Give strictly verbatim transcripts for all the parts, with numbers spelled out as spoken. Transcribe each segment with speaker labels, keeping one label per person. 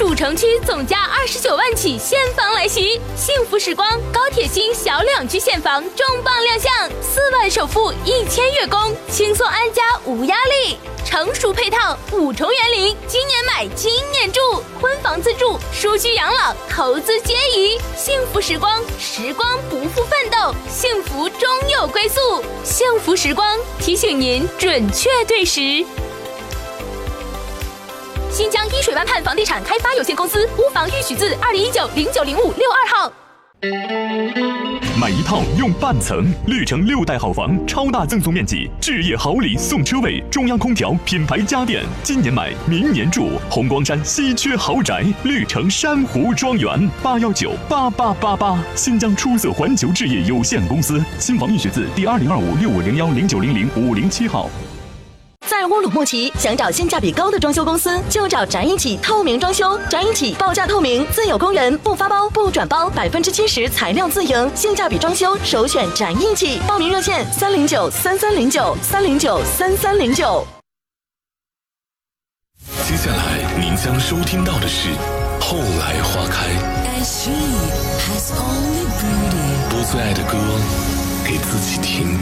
Speaker 1: 主城区总价二十九万起现房来袭，幸福时光高铁新小两居现房重磅亮相，四万首付一千月供，轻松安家无压力。成熟配套，五重园林，今年买今年住，婚房自住，舒居养老，投资皆宜。幸福时光，时光不负奋斗，幸福终有归宿。幸福时光提醒您准确对时。新疆依水湾畔房地产开发有限公司屋房预许字二零一九零九零五六二号。
Speaker 2: 买一套用半层，绿城六代好房，超大赠送面积，置业好礼送车位，中央空调，品牌家电，今年买明年住，红光山稀缺豪宅，绿城珊瑚庄园，八幺九八八八八，新疆出色环球置业有限公司，新房预许字第二零二五六五零幺零九零零五零七号。
Speaker 3: 在乌鲁木齐，想找性价比高的装修公司，就找展一起透明装修。展一起报价透明，自有工人，不发包不转包，百分之七十材料自营，性价比装修首选展一起。报名热线三零九三三零九三零九三三零九。
Speaker 4: 接下来您将收听到的是《后来花开》，播最爱的歌给自己听。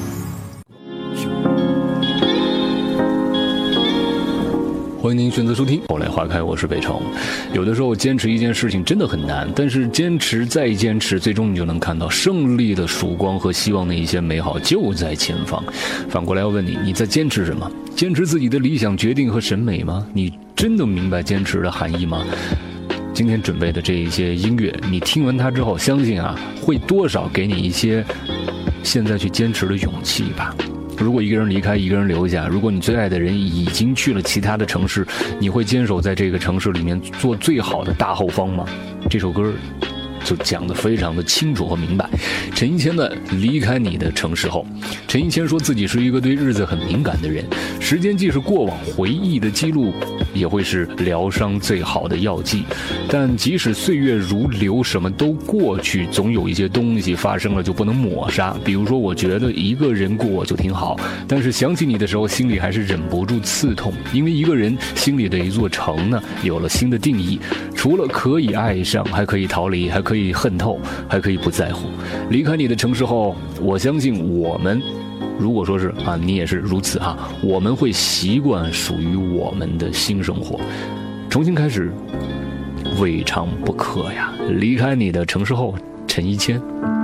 Speaker 5: 欢迎您选择收听《后来花开》，我是北城。有的时候坚持一件事情真的很难，但是坚持再坚持，最终你就能看到胜利的曙光和希望的一些美好就在前方。反过来要问你，你在坚持什么？坚持自己的理想决定和审美吗？你真的明白坚持的含义吗？今天准备的这一些音乐，你听完它之后，相信啊，会多少给你一些现在去坚持的勇气吧。如果一个人离开，一个人留下，如果你最爱的人已经去了其他的城市，你会坚守在这个城市里面做最好的大后方吗？这首歌就讲得非常的清楚和明白。陈奕谦的离开你的城市后，陈奕谦说自己是一个对日子很敏感的人，时间既是过往回忆的记录，也会是疗伤最好的药剂。但即使岁月如流，什么都过去，总有一些东西发生了就不能抹杀。比如说，我觉得一个人过就挺好，但是想起你的时候，心里还是忍不住刺痛，因为一个人心里的一座城呢，有了新的定义，除了可以爱上，还可以逃离，还可以恨透，还可以不在乎。离开你的城市后，我相信我们如果说是啊，你也是如此哈，我们会习惯属于我们的新生活，重新开始，未尝不可呀。离开你的城市后，陈奕谦。